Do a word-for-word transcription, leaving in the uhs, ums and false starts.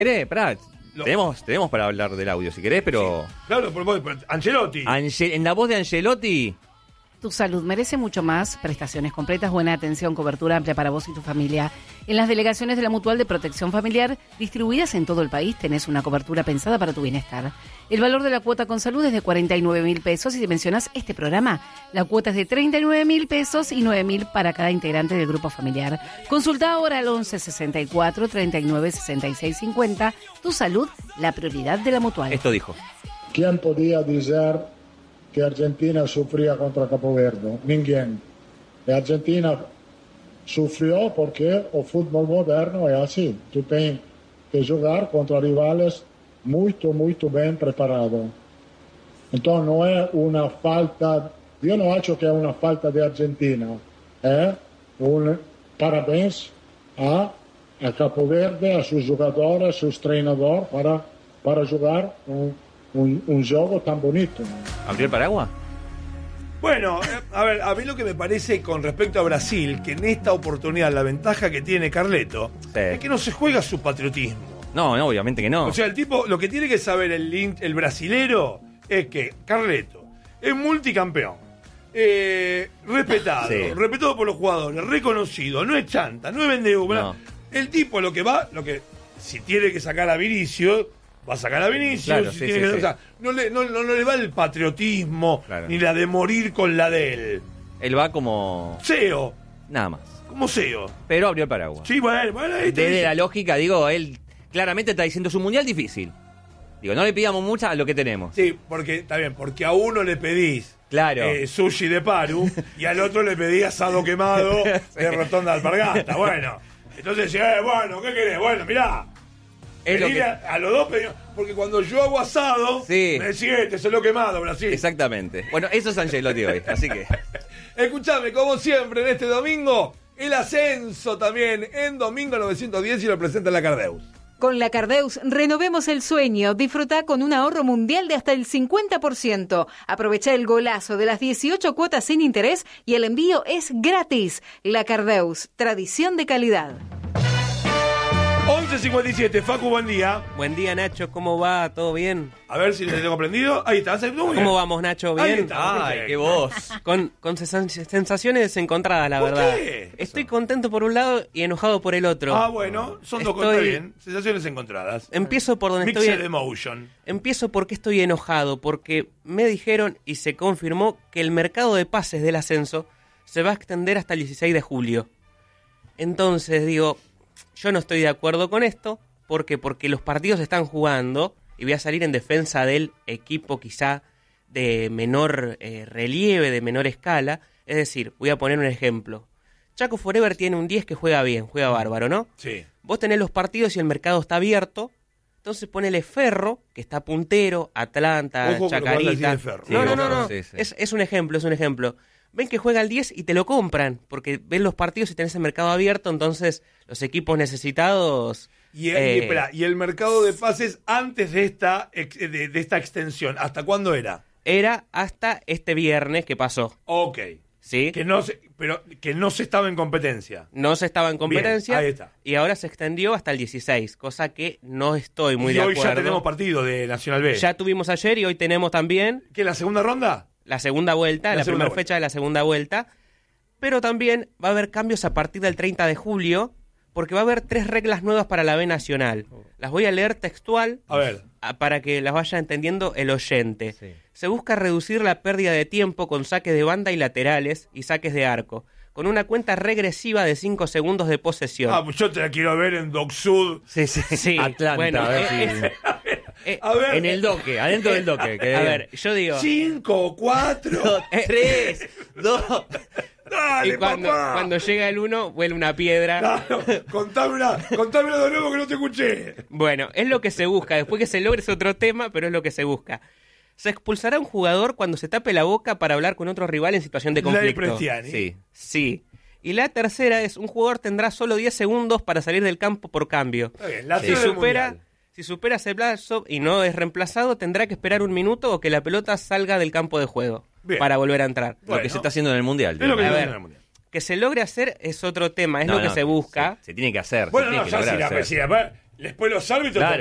¿Querés? Pará, Lo... tenemos, tenemos para hablar del audio si querés, pero... Sí, claro, por, por, por Ancelotti. Ange- en la voz de Ancelotti... Tu salud merece mucho más. Prestaciones completas, buena atención, cobertura amplia para vos y tu familia. En las delegaciones de la Mutual de Protección Familiar, distribuidas en todo el país, tenés una cobertura pensada para tu bienestar. El valor de la cuota con salud es de cuarenta y nueve mil pesos y si mencionás este programa, la cuota es de treinta y nueve mil pesos y nueve mil para cada integrante del grupo familiar. Consulta ahora al once sesenta y cuatro, treinta y nueve, sesenta y seis cincuenta. Tu salud, la prioridad de la Mutual. Esto dijo. ¿Quién podía decir que Argentina sufría contra Capo Verde? Ninguém. E Argentina sufrió porque el fútbol moderno es así. Tú tienes que jugar contra rivales muy, muy bien preparados. Entonces no es una falta, yo no creo que es una falta de Argentina. Es un parabéns a, a Capo Verde, a sus jugadores, a sus entrenadores para, para jugar un Un, un juego tan bonito. ¿Abrió el paraguas? Bueno, a ver, a mí lo que me parece con respecto a Brasil, que en esta oportunidad la ventaja que tiene Carleto sí. es que no se juega su patriotismo. No, no, obviamente que no. O sea, el tipo, lo que tiene que saber el, el brasilero es que Carleto es multicampeón, eh, respetado, sí. respetado por los jugadores, reconocido, no es chanta, no es vendedor. No. El tipo lo que va, lo que si tiene que sacar a Vinicius, va a sacar a Vinicius, claro, si sí, tiene sí, que, sí. O sea, no, le, no, no, no le va el patriotismo, claro. ni la de morir con la de él. Él va como... C E O. Nada más. Como C E O. Pero abrió el paraguas. Sí, bueno, bueno. Ahí Desde dice. La lógica, digo, él claramente está diciendo, es un mundial difícil. Digo, no le pidamos mucho a lo que tenemos. Sí, porque, está bien, porque a uno le pedís claro. eh, sushi de Paru y al otro le pedís asado quemado sí. de Rotonda Alpargata. Bueno, entonces, eh, bueno, ¿qué querés? Bueno, mirá. Es lo que... a, a los dos pedimos, porque cuando yo hago asado, sí. me decís, este se lo quemado, Brasil. Exactamente. Bueno, eso es Ancelotti hoy, así que... Escuchame, como siempre, en este domingo, el ascenso también en Domingo novecientos diez y lo presenta la Cardeus. Con la Cardeus renovemos el sueño. Disfruta con un ahorro mundial de hasta el cincuenta por ciento. Aprovecha el golazo de las dieciocho cuotas sin interés y el envío es gratis. La Cardeus, tradición de calidad. once cincuenta y siete, Facu, buen día. Buen día, Nacho, ¿cómo va? ¿Todo bien? A ver si le tengo prendido. Ahí está, muy bien. ¿Cómo vamos, Nacho? ¿Bien? Ahí está, ay, qué voz. Con, con sensaciones desencontradas, la ¿Por verdad. qué? Estoy contento por un lado y enojado por el otro. Ah, bueno, son dos cosas bien. Sensaciones encontradas. Empiezo por donde Mixed estoy. emotion. Empiezo porque estoy enojado, porque me dijeron y se confirmó que el mercado de pases del ascenso se va a extender hasta el dieciséis de julio. Entonces, digo, yo no estoy de acuerdo con esto. ¿Por qué? Porque los partidos se están jugando y voy a salir en defensa del equipo quizá de menor eh, relieve, de menor escala. Es decir, voy a poner un ejemplo. Chaco Forever tiene un diez que juega bien, juega bárbaro, ¿no? Sí. Vos tenés los partidos y el mercado está abierto, entonces ponele Ferro, que está puntero, Atlanta, Ojo, Chacarita. Ferro. No, no, no, no. Sí, sí. Es, es un ejemplo, es un ejemplo. Ven que juega el diez y te lo compran, porque ven los partidos y tenés el mercado abierto, entonces los equipos necesitados... Y el, eh, y, espera, y el mercado de pases antes de esta, de, de esta extensión, ¿hasta cuándo era? Era hasta este viernes que pasó. Ok. ¿Sí? Que no se, pero que no se estaba en competencia. No se estaba en competencia. Bien, ahí está. Y ahora se extendió hasta el dieciséis, cosa que no estoy muy y de hoy acuerdo. ya tenemos partido de Nacional B. Ya tuvimos ayer y hoy tenemos también... ¿Qué, la segunda ronda? La segunda vuelta, la, la segunda primera vuelta. fecha de la segunda vuelta. Pero también va a haber cambios a partir del treinta de julio, porque va a haber tres reglas nuevas para la B Nacional. Las voy a leer textual a ver. para que las vaya entendiendo el oyente. Sí. Se busca reducir la pérdida de tiempo con saques de banda y laterales y saques de arco, con una cuenta regresiva de cinco segundos de posesión. Ah, pues yo te la quiero ver en Doc Sud. Sí, sí, Sí, Atlanta, bueno, a ver eh, si... eh, eh, A ver. En el doque, adentro del doque. Que a ver, yo digo... Cinco, cuatro. Eh, tres, dos... Dale, y cuando, papá. cuando llega el uno, vuela una piedra. Claro, contame una, contámelo de nuevo que no te escuché. Bueno, es lo que se busca. Después que se logre es otro tema, pero es lo que se busca. Se expulsará a un jugador cuando se tape la boca para hablar con otro rival en situación de conflicto. La de Prestiani. Sí. Sí. Y la tercera es, un jugador tendrá solo diez segundos para salir del campo por cambio. Está bien, la Si tercera del supera, Mundial. si supera ese plazo y no es reemplazado, tendrá que esperar un minuto o que la pelota salga del campo de juego Bien. para volver a entrar. Bueno. Lo que se está haciendo en el Mundial. Es lo que A se ver. hace en el Mundial. Que se logre hacer es otro tema, es No, lo que no, se busca. Se, se tiene que hacer. Bueno, se no, tiene ya que si lograr la, hacer. si la, Después los árbitros Claro.